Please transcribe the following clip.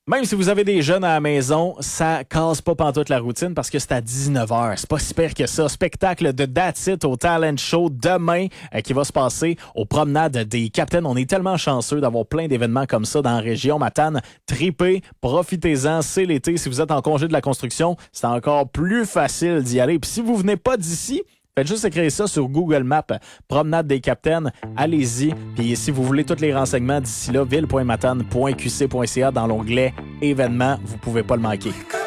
Même si vous avez des jeunes à la maison, ça casse pas pantoute la routine parce que c'est à 19h. C'est pas si pire que ça. Spectacle de That's It au Talent Show demain qui va se passer aux promenades des Capitaines. On est tellement chanceux d'avoir plein d'événements comme ça dans la région. Matane, tripez, profitez-en. C'est l'été. Si vous êtes en congé de la construction, c'est encore plus facile d'y aller. Puis si vous venez pas d'ici, faites juste écrire ça sur Google Maps, Promenade des Capitaines, allez-y. Puis si vous voulez tous les renseignements d'ici là, ville.matane.qc.ca dans l'onglet événements, vous pouvez pas le manquer.